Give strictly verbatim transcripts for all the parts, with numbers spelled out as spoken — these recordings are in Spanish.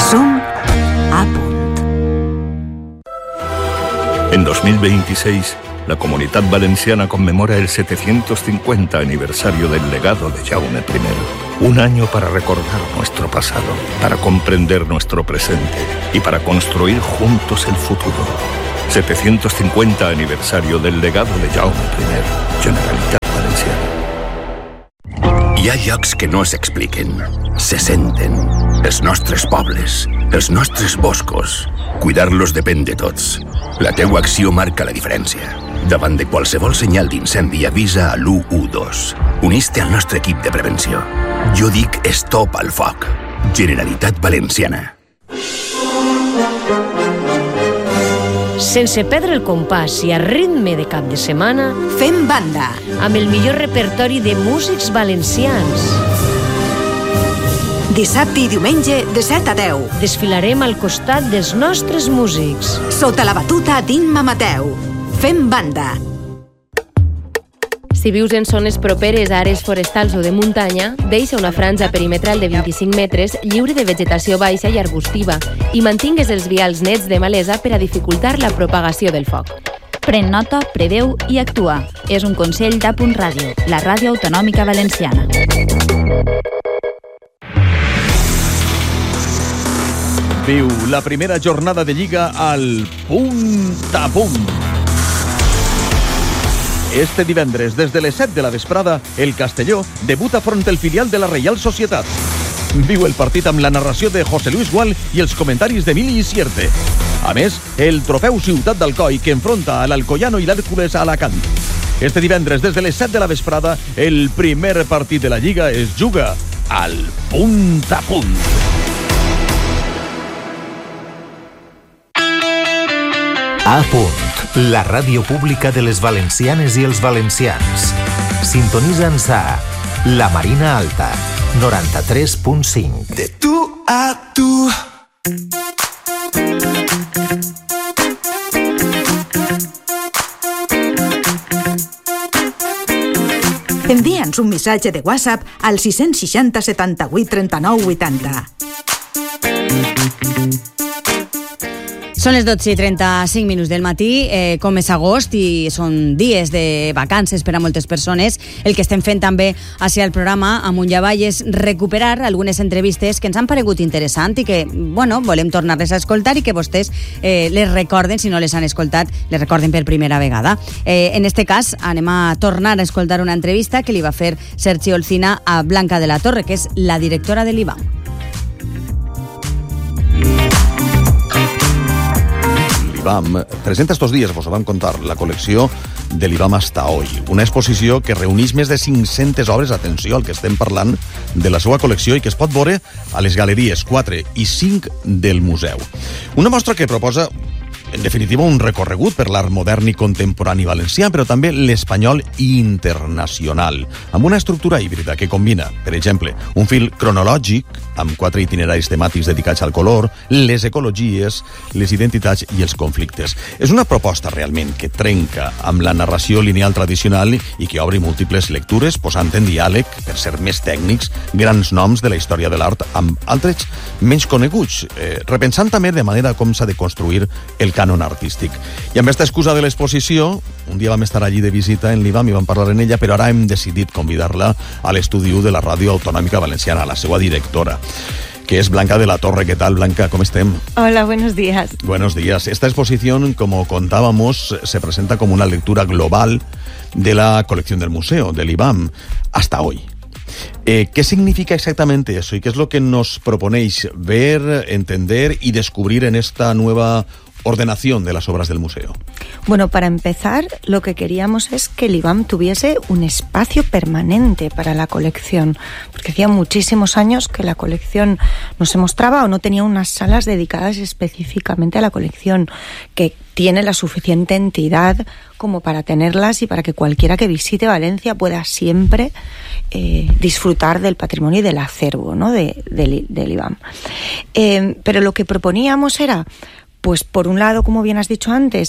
Som a punt. En dos mil veintiséis, la Comunidad Valenciana conmemora el setecientos cincuenta aniversario del legado de Jaume primero. Un año para recordar nuestro pasado, para comprender nuestro presente y para construir juntos el futuro. setecientos cincuenta aniversario del legado de Jaume primero, Generalitat Valenciana. Hi ha llocs que no s'expliquen, se senten. Els nostres pobles, els nostres boscos. Cuidar-los depèn de tots. La teua acció marca la diferència. Davant de qualsevol senyal d'incendi, avisa a l'u u dos. Unís-te al nostre equip de prevenció. Jo dic stop al foc. Generalitat Valenciana. Sense perdre el compàs i a ritme de cap de setmana, Fem banda. amb el millor repertori de músics valencians. Dissabte i diumenge de set a deu. Desfilarem al costat dels nostres músics. Sota la batuta d'Imma Mateu. Fem banda. Si vius en zones properes a àrees forestals o de muntanya, deixa una franja perimetral de vint-i-cinc metres lliure de vegetació baixa i arbustiva i mantingues els vials nets de malesa per a dificultar la propagació del foc. Pren nota, preveu i actua. És un consell d'A Punt Ràdio, la ràdio autonòmica valenciana. Viu la primera jornada de Lliga al Punt a Punt. Este divendres, des de les set de la vesprada, el Castelló debuta front el filial de la Reial Societat. Viu el partit amb la narració de José Luis Gual i els comentaris d'Emili Isierte. A més, el trofeu Ciutat d'Alcoi, que enfronta a l'Alcoyano i l'Hèrcules a Alacant. Este divendres, des de les set de la vesprada, el primer partit de la Lliga es juga al Punt a Punt. A Punt, la ràdio pública de les valencianes i els valencians. Sintonitza'ns a La Marina Alta, noranta-tres punt cinc. De tu a tu. Envia'ns un missatge de WhatsApp al sis seixanta setanta-vuit trenta-nou vuitanta. Són les dotze i trenta-cinc minuts del matí, eh, com és agost i són dies de vacances per a moltes persones. El que estem fent també hacia el programa Amunt i Avall és recuperar algunes entrevistes que ens han paregut interessants i que, bueno, volem tornar-les a escoltar i que vostès eh, les recorden, si no les han escoltat, les recorden per primera vegada. Eh, en este cas, anem a tornar a escoltar una entrevista que li va fer Sergi Olcina a Blanca de la Torre, que és la directora de l'I B A M. L'I B A M presenta estos dies, vos ho vam contar, la col·lecció de l'I B A M hasta hoy. Una exposició que reuneix més de cinc-centes obres, atenció al que estem parlant, de la seva col·lecció i que es pot veure a les galeries quatre i cinc del museu. Una mostra que proposa, en definitiva, un recorregut per l'art modern i contemporani valencià, però també l'espanyol internacional, amb una estructura híbrida que combina, per exemple, un fil cronològic amb quatre itineraris temàtics dedicats al color, les ecologies, les identitats i els conflictes. És una proposta realment que trenca amb la narració lineal tradicional i que obre múltiples lectures, posant en diàleg, per ser més tècnics, grans noms de la història de l'art amb altres menys coneguts, eh, repensant també de manera com s'ha de construir el cànon artístic. I amb aquesta excusa de l'exposició, un dia vam estar allí de visita en l'I B A M i vam parlar en ella, però ara hem decidit convidar-la a l'estudi u de la Ràdio Autonòmica Valenciana, la seva directora, que es Blanca de la Torre. ¿Qué tal, Blanca? ¿Cómo estén? Hola, buenos días. Buenos días. Esta exposición, como contábamos, se presenta como una lectura global de la colección del museo, del I B A M, hasta hoy. Eh, ¿Qué significa exactamente eso y qué es lo que nos proponéis ver, entender y descubrir en esta nueva ordenación de las obras del museo? Bueno, para empezar, lo que queríamos es que el I B A M tuviese un espacio permanente para la colección, porque hacía muchísimos años que la colección no se mostraba o no tenía unas salas dedicadas específicamente a la colección, que tiene la suficiente entidad como para tenerlas y para que cualquiera que visite Valencia pueda siempre eh, disfrutar del patrimonio y del acervo, ¿no?, de, de, del I B A M. Eh, pero lo que proponíamos era, pues por un lado, como bien has dicho antes,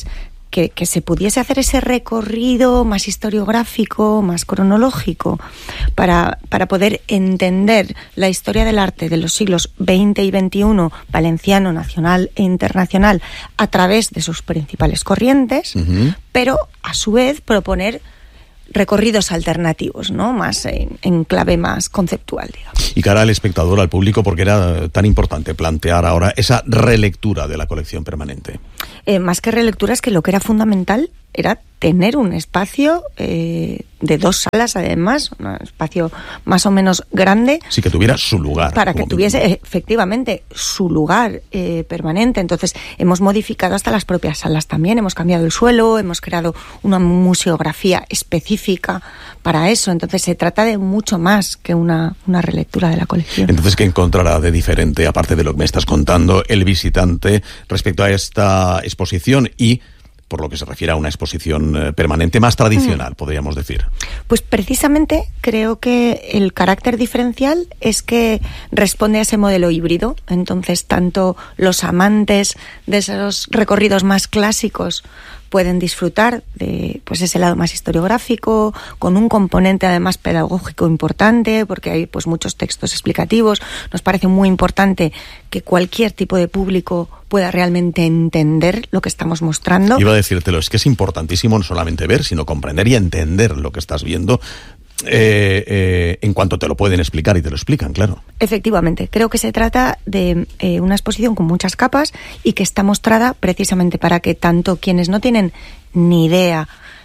que, que se pudiese hacer ese recorrido más historiográfico, más cronológico, para, para poder entender la historia del arte de los siglos veinte y veintiuno, valenciano, nacional e internacional, a través de sus principales corrientes, uh-huh. pero a su vez proponer recorridos alternativos, ¿no? Más en, en clave más conceptual, digamos. Y cara al espectador, al público, porque era tan importante plantear ahora esa relectura de la colección permanente. Eh, más que relectura, es que lo que era fundamental era tener un espacio eh, de dos salas, además, un espacio más o menos grande. Sí, que tuviera su lugar. Para que tuviese, mismo. efectivamente, su lugar eh, permanente. Entonces, hemos modificado hasta las propias salas también, hemos cambiado el suelo, hemos creado una museografía específica para eso. Entonces, se trata de mucho más que una, una relectura de la colección. Entonces, ¿qué encontrará de diferente, aparte de lo que me estás contando, el visitante respecto a esta exposición y, por lo que se refiere a una exposición eh, permanente más tradicional, mm. podríamos decir? Pues precisamente creo que el carácter diferencial es que responde a ese modelo híbrido. Entonces, tanto los amantes de esos recorridos más clásicos pueden disfrutar de pues ese lado más historiográfico, con un componente además pedagógico importante, porque hay pues muchos textos explicativos. Nos parece muy importante que cualquier tipo de público pueda realmente entender lo que estamos mostrando. Iba a decírtelo, es que es importantísimo no solamente ver, sino comprender y entender lo que estás viendo. Eh, eh, en cuanto te lo pueden explicar y te lo explican, claro. Efectivamente, creo que se trata de eh, una exposición con muchas capas y que está mostrada precisamente para que tanto quienes no tienen ni idea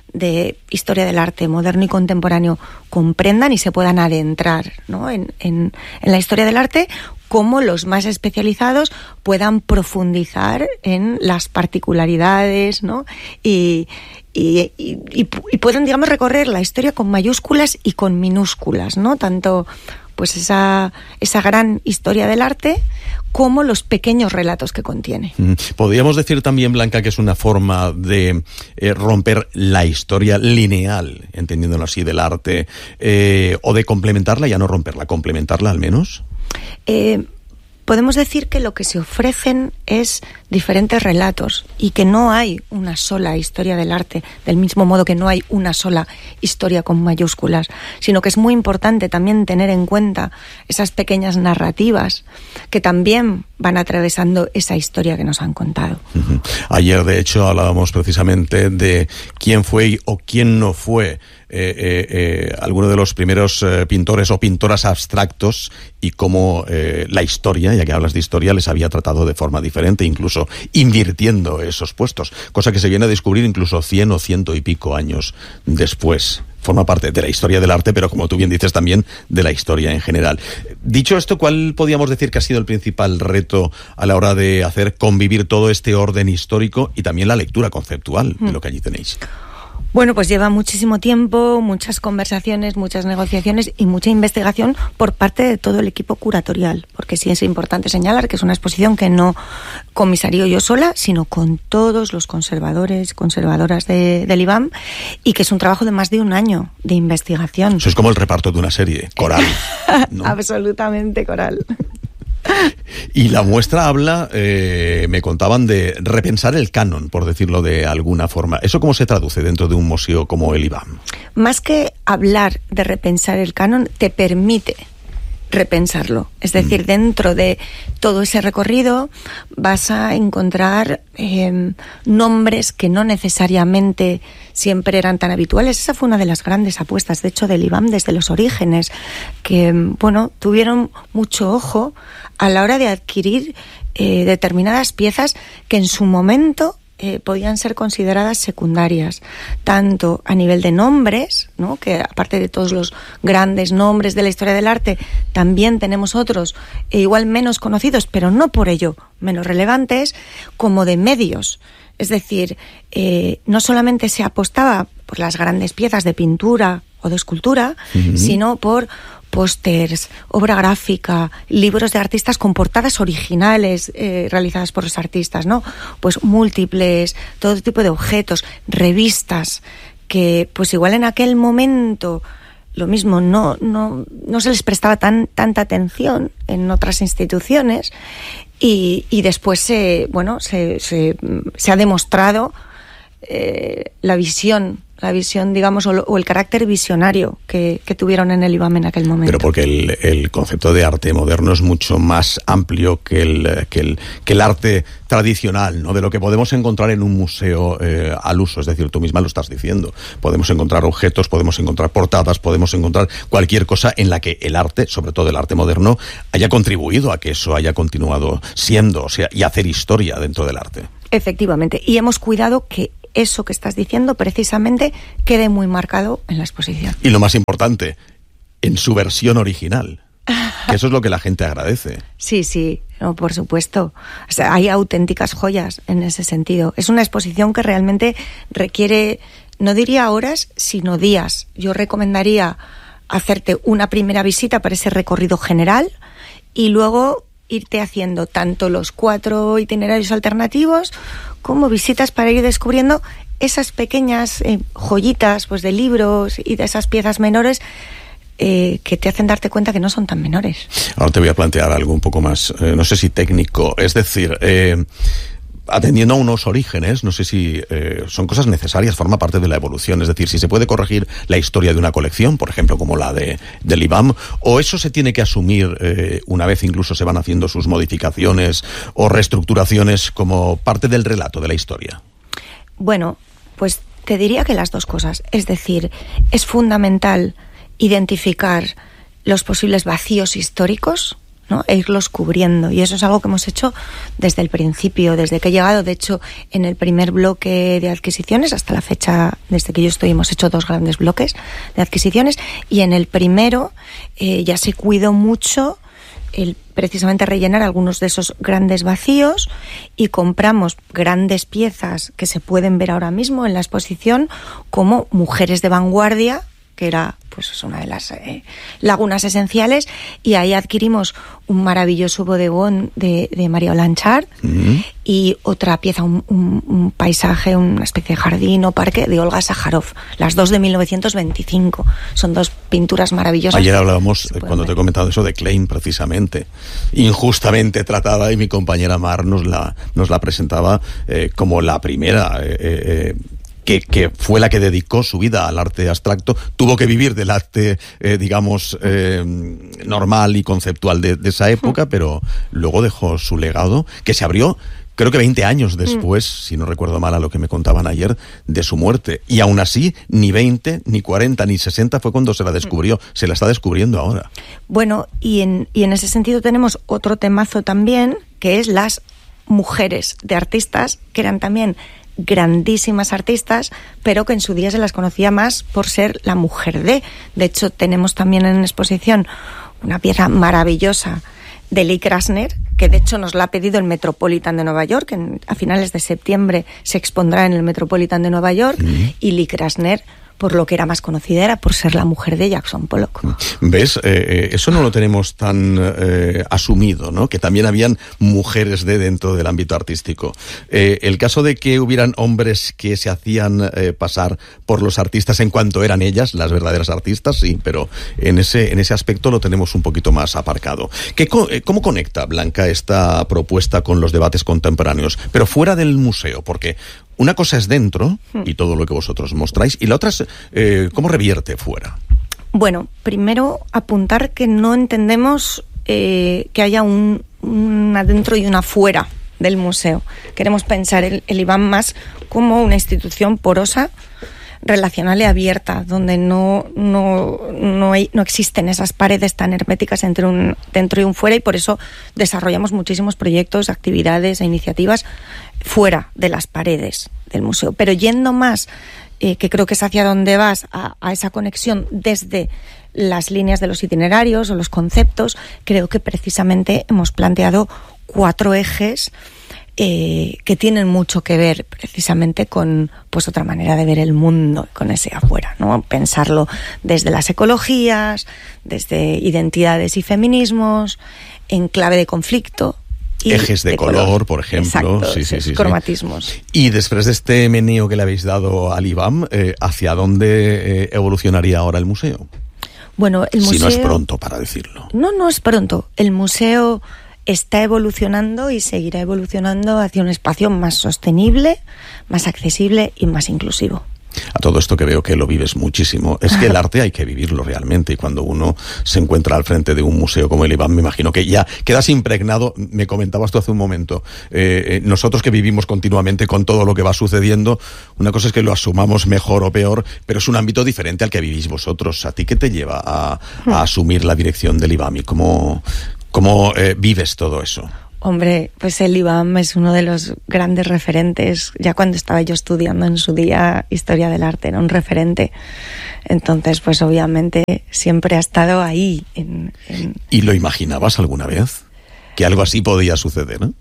de historia del arte moderno y contemporáneo comprendan y se puedan adentrar, ¿no? en, en, en la historia del arte, como los más especializados puedan profundizar en las particularidades, ¿no? y Y, y, y, y pueden, digamos, recorrer la historia con mayúsculas y con minúsculas, ¿no? Tanto pues esa, esa gran historia del arte como los pequeños relatos que contiene. Podríamos decir también, Blanca, que es una forma de eh, romper la historia lineal, entendiéndolo así, del arte, eh, o de complementarla, ya no romperla, complementarla al menos. Eh... Podemos decir que lo que se ofrecen es diferentes relatos y que no hay una sola historia del arte, del mismo modo que no hay una sola historia con mayúsculas, sino que es muy importante también tener en cuenta esas pequeñas narrativas que también van atravesando esa historia que nos han contado. Uh-huh. Ayer, de hecho, hablábamos precisamente de quién fue o quién no fue Eh, eh, eh, alguno de los primeros eh, pintores o pintoras abstractos y cómo eh, la historia, ya que hablas de historia, les había tratado de forma diferente, incluso invirtiendo esos puestos, cosa que se viene a descubrir incluso cien o ciento y pico años después. Forma parte de la historia del arte, pero como tú bien dices, también de la historia en general. Dicho esto, ¿cuál podríamos decir que ha sido el principal reto a la hora de hacer convivir todo este orden histórico y también la lectura conceptual de lo que allí tenéis? Bueno, pues lleva muchísimo tiempo, muchas conversaciones, muchas negociaciones y mucha investigación por parte de todo el equipo curatorial, porque sí es importante señalar que es una exposición que no comisario yo sola, sino con todos los conservadores, conservadoras de, del I B A M, y que es un trabajo de más de un año de investigación. Eso es como el reparto de una serie, coral, ¿no? Absolutamente coral. Y la muestra habla, eh, me contaban, de repensar el canon, por decirlo de alguna forma. ¿Eso cómo se traduce dentro de un museo como el I B A M? Más que hablar de repensar el canon, te permite repensarlo. Es decir, mm. dentro de todo ese recorrido vas a encontrar eh, nombres que no necesariamente siempre eran tan habituales. Esa fue una de las grandes apuestas, de hecho, del I B A M desde los orígenes, que, bueno, tuvieron mucho ojo a la hora de adquirir eh, determinadas piezas que en su momento eh, podían ser consideradas secundarias, tanto a nivel de nombres, ¿no? Que aparte de todos los grandes nombres de la historia del arte, también tenemos otros eh, igual menos conocidos, pero no por ello menos relevantes, como de medios. Es decir, eh, no solamente se apostaba por las grandes piezas de pintura o de escultura, uh-huh. sino por pósters, obra gráfica, libros de artistas con portadas originales eh, realizadas por los artistas, ¿no? Pues múltiples, todo tipo de objetos, revistas, que pues igual en aquel momento lo mismo, no, no, no se les prestaba tan, tanta atención en otras instituciones y, y después se, bueno, se, se, se ha demostrado eh, la visión, la visión, digamos, o, lo, o el carácter visionario que, que tuvieron en el I B A M en aquel momento. Pero porque el, el concepto de arte moderno es mucho más amplio que el, que el, que el arte tradicional, ¿no? De lo que podemos encontrar en un museo eh, al uso. Es decir, tú misma lo estás diciendo. Podemos encontrar objetos, podemos encontrar portadas, podemos encontrar cualquier cosa en la que el arte, sobre todo el arte moderno, haya contribuido a que eso haya continuado siendo, o sea, y hacer historia dentro del arte. Efectivamente. Y hemos cuidado que eso que estás diciendo precisamente quede muy marcado en la exposición. Y lo más importante, en su versión original. Que eso es lo que la gente agradece. Sí, sí, no, por supuesto. O sea, hay auténticas joyas en ese sentido. Es una exposición que realmente requiere, no diría horas, sino días. Yo recomendaría hacerte una primera visita para ese recorrido general y luego irte haciendo tanto los cuatro itinerarios alternativos como visitas para ir descubriendo esas pequeñas eh, joyitas pues de libros y de esas piezas menores eh, que te hacen darte cuenta que no son tan menores. Ahora te voy a plantear algo un poco más, eh, no sé si técnico, es decir, eh, atendiendo a unos orígenes, no sé si eh, son cosas necesarias, forma parte de la evolución, es decir, si se puede corregir la historia de una colección, por ejemplo, como la de del I B A M, o eso se tiene que asumir eh, una vez incluso se van haciendo sus modificaciones o reestructuraciones como parte del relato de la historia. Bueno, pues te diría que las dos cosas, es decir, es fundamental identificar los posibles vacíos históricos, ¿no? E irlos cubriendo, y eso es algo que hemos hecho desde el principio, desde que he llegado. De hecho, en el primer bloque de adquisiciones, hasta la fecha, desde que yo estoy, hemos hecho dos grandes bloques de adquisiciones, y en el primero eh, ya se cuidó mucho el precisamente rellenar algunos de esos grandes vacíos, y compramos grandes piezas que se pueden ver ahora mismo en la exposición, como Mujeres de Vanguardia, que era pues es una de las eh, lagunas esenciales, y ahí adquirimos un maravilloso bodegón de, de María Blanchard, uh-huh. y otra pieza, un, un, un paisaje, una especie de jardín o parque de Olga Sájarov, las dos de mil novecientos veinticinco. Son dos pinturas maravillosas. Ayer hablábamos, cuando ver. te he comentado eso, de Klein, precisamente, injustamente tratada, y mi compañera Mar nos la, nos la presentaba eh, como la primera eh, eh, Que, que fue la que dedicó su vida al arte abstracto, tuvo que vivir del arte, eh, digamos, eh, normal y conceptual de, de esa época, pero luego dejó su legado, que se abrió, creo que veinte años después, mm. si no recuerdo mal a lo que me contaban ayer, de su muerte. Y aún así, ni veinte, ni cuarenta, ni sesenta fue cuando se la descubrió, mm. se la está descubriendo ahora. Bueno, y en, y en ese sentido tenemos otro temazo también, que es las mujeres de artistas, que eran también grandísimas artistas, pero que en su día se las conocía más por ser la mujer de. De hecho, tenemos también en exposición una pieza maravillosa de Lee Krasner, que de hecho nos la ha pedido el Metropolitan de Nueva York, que en, a finales de septiembre se expondrá en el Metropolitan de Nueva York, mm. y Lee Krasner, por lo que era más conocida, era por ser la mujer de Jackson Pollock. ¿Ves? Eh, eso no lo tenemos tan eh, asumido, ¿no? Que también habían mujeres de dentro del ámbito artístico. Eh, el caso de que hubieran hombres que se hacían eh, pasar por los artistas en cuanto eran ellas, las verdaderas artistas, sí, pero en ese, en ese aspecto lo tenemos un poquito más aparcado. ¿Qué, ¿Cómo conecta, Blanca, esta propuesta con los debates contemporáneos? Pero fuera del museo, porque una cosa es dentro, y todo lo que vosotros mostráis, y la otra es eh, cómo revierte fuera. Bueno, primero apuntar que no entendemos eh, que haya un, un adentro y una fuera del museo. Queremos pensar el, el I B A M más como una institución porosa, relacional y abierta, donde no, no, no, hay, no existen esas paredes tan herméticas entre un dentro y un fuera, y por eso desarrollamos muchísimos proyectos, actividades e iniciativas fuera de las paredes del museo. Pero yendo más, eh, que creo que es hacia donde vas, a, a esa conexión desde las líneas de los itinerarios o los conceptos, creo que precisamente hemos planteado cuatro ejes Eh, que tienen mucho que ver precisamente con pues otra manera de ver el mundo, con ese afuera, ¿no? Pensarlo desde las ecologías, desde identidades y feminismos, en clave de conflicto. Y ejes de, de color, color, por ejemplo. Exacto, sí, sí, sí, cromatismos. Sí. Y después de este meneo que le habéis dado al I B A M, eh, ¿hacia dónde eh, evolucionaría ahora el museo? Bueno, el museo... Si no es pronto para decirlo. No, no es pronto. El museo está evolucionando y seguirá evolucionando hacia un espacio más sostenible, más accesible y más inclusivo. A todo esto que veo que lo vives muchísimo, es que el arte hay que vivirlo realmente, y cuando uno se encuentra al frente de un museo como el IBAM, me imagino que ya quedas impregnado. Me comentabas tú hace un momento, eh, nosotros que vivimos continuamente con todo lo que va sucediendo, una cosa es que lo asumamos mejor o peor, pero es un ámbito diferente al que vivís vosotros. ¿A ti qué te lleva a, a asumir la dirección del IBAM y cómo, cómo eh, vives todo eso? Hombre, pues el IBAM es uno de los grandes referentes. Ya cuando estaba yo estudiando en su día Historia del Arte, era un referente. Entonces, pues obviamente siempre ha estado ahí. En, en... ¿Y lo imaginabas alguna vez? ¿Que algo así podía suceder, ¿no?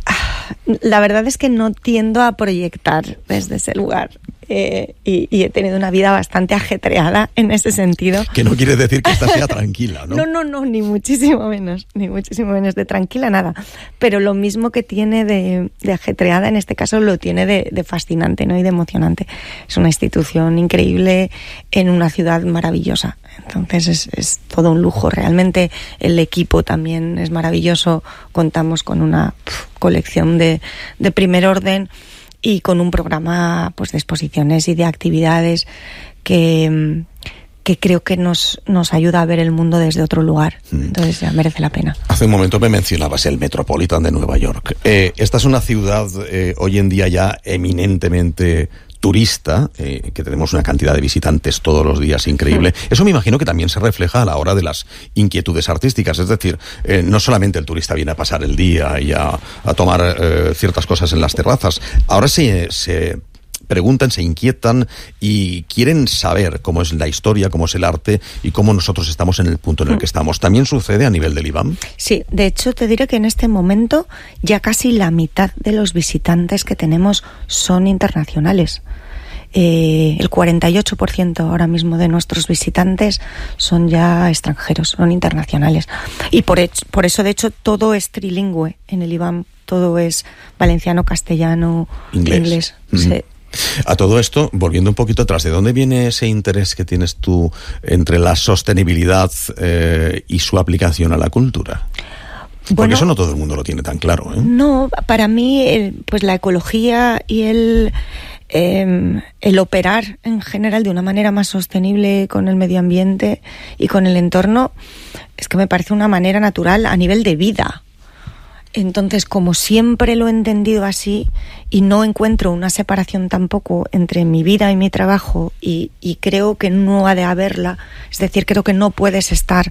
La verdad es que no tiendo a proyectar desde ese lugar. Eh, y, y he tenido una vida bastante ajetreada en ese sentido. Que no quiere decir que esta sea tranquila, ¿no? No, no, no, ni muchísimo menos, ni muchísimo menos de tranquila, nada. Pero lo mismo que tiene de, de ajetreada, en este caso lo tiene de, de fascinante, ¿no? Y de emocionante. Es una institución increíble en una ciudad maravillosa. Entonces es, es todo un lujo. Realmente el equipo también es maravilloso. Contamos con una pf, colección de, de primer orden, y con un programa, pues, de exposiciones y de actividades que, que creo que nos, nos ayuda a ver el mundo desde otro lugar. Entonces ya merece la pena. Hace un momento me mencionabas el Metropolitan de Nueva York. Eh, esta es una ciudad eh, hoy en día ya eminentemente turista, eh, que tenemos una cantidad de visitantes todos los días increíble. Eso me imagino que también se refleja a la hora de las inquietudes artísticas, es decir, eh, no solamente el turista viene a pasar el día y a, a tomar eh, ciertas cosas en las terrazas, ahora se, se preguntan, se inquietan y quieren saber cómo es la historia, cómo es el arte y cómo nosotros estamos en el punto en el que estamos. ¿También sucede a nivel del IBAM? Sí, de hecho te diré que en este momento ya casi la mitad de los visitantes que tenemos son internacionales. Eh, el cuarenta y ocho por ciento ahora mismo de nuestros visitantes son ya extranjeros, son internacionales. Y por, hecho, por eso, de hecho, todo es trilingüe en el IBAM. Todo es valenciano, castellano, inglés. inglés. Mm-hmm. Sí. A todo esto, volviendo un poquito atrás, ¿de dónde viene ese interés que tienes tú entre la sostenibilidad eh, y su aplicación a la cultura? Porque bueno, eso no todo el mundo lo tiene tan claro, ¿eh? No, para mí, el, pues la ecología y el... Eh, el operar en general de una manera más sostenible con el medio ambiente y con el entorno es que me parece una manera natural a nivel de vida. Entonces, como siempre lo he entendido así y no encuentro una separación tampoco entre mi vida y mi trabajo, y, y creo que no ha de haberla, es decir, creo que no puedes estar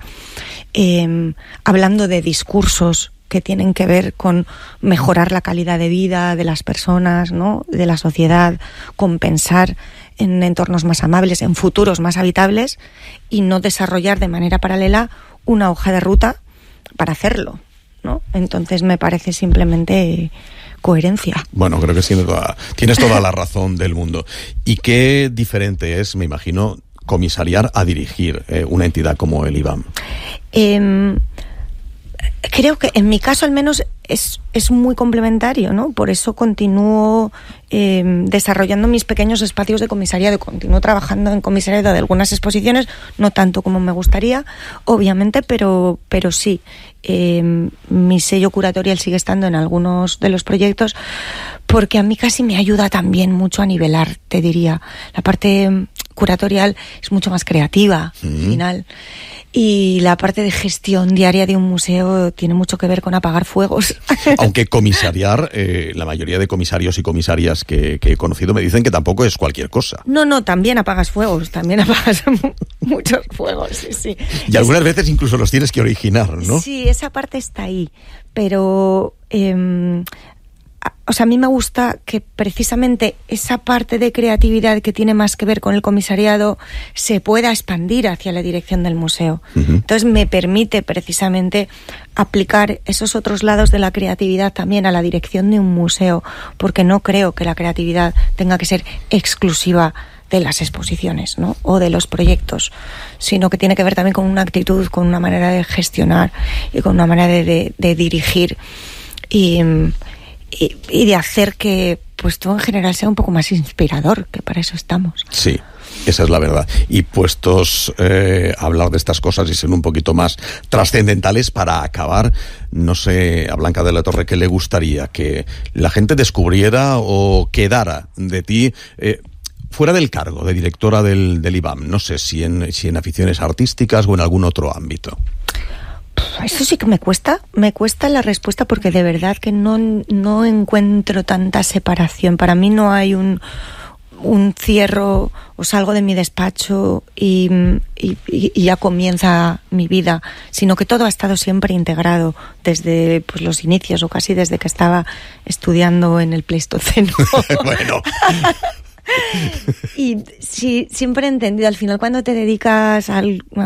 eh, hablando de discursos que tienen que ver con mejorar la calidad de vida de las personas, ¿no?, de la sociedad, con pensar en entornos más amables, en futuros más habitables, y no desarrollar de manera paralela una hoja de ruta para hacerlo, ¿no? Entonces me parece simplemente coherencia. Bueno, creo que tienes toda, tienes toda la razón del mundo. ¿Y qué diferente es, me imagino, comisariar a dirigir eh, una entidad como el IBAM? Eh... Creo que en mi caso al menos es, es muy complementario, ¿no? Por eso continúo eh, desarrollando mis pequeños espacios de comisariado, continúo trabajando en comisariado de algunas exposiciones, no tanto como me gustaría, obviamente, pero, pero sí. Eh, mi sello curatorial sigue estando en algunos de los proyectos, porque a mí casi me ayuda también mucho a nivelar, te diría. La parte curatorial es mucho más creativa, mm. al final. Y la parte de gestión diaria de un museo tiene mucho que ver con apagar fuegos. Aunque comisariar, eh, la mayoría de comisarios y comisarias que, que he conocido me dicen que tampoco es cualquier cosa. No, no, también apagas fuegos, también apagas muchos fuegos, sí, sí. Y algunas es... veces incluso los tienes que originar, ¿no? Sí, esa parte está ahí, pero... Eh, O sea, a mí me gusta que precisamente esa parte de creatividad que tiene más que ver con el comisariado se pueda expandir hacia la dirección del museo. Uh-huh. Entonces me permite precisamente aplicar esos otros lados de la creatividad también a la dirección de un museo, porque no creo que la creatividad tenga que ser exclusiva de las exposiciones, ¿no?, o de los proyectos, sino que tiene que ver también con una actitud, con una manera de gestionar y con una manera de, de, de dirigir y... Y, y de hacer que pues todo en general sea un poco más inspirador, que para eso estamos. Sí. Esa es la verdad. Y puestos eh, a hablar de estas cosas y ser un poquito más trascendentales, para acabar, no sé, a Blanca de la Torre, ¿qué le gustaría? ¿Que la gente descubriera o quedara de ti eh, fuera del cargo de directora del, del I B A M? No sé si en, si en aficiones artísticas o en algún otro ámbito. Eso sí que me cuesta, me cuesta la respuesta, porque de verdad que no, no encuentro tanta separación. Para mí no hay un, un cierro o salgo de mi despacho y, y, y ya comienza mi vida, sino que todo ha estado siempre integrado desde pues, los inicios, o casi desde que estaba estudiando en el Pleistoceno. Bueno... Y sí, siempre he entendido, al final cuando te dedicas a